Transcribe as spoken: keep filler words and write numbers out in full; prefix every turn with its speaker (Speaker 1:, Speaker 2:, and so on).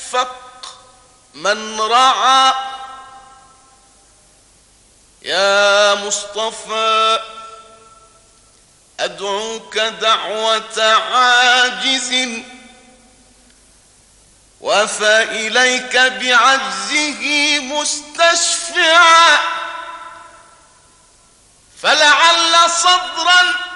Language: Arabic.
Speaker 1: أشفق من رعى. يا مصطفى أدعوك دعوة عاجز، وفإليك بعجزه مستشفعا، فلعل صدرا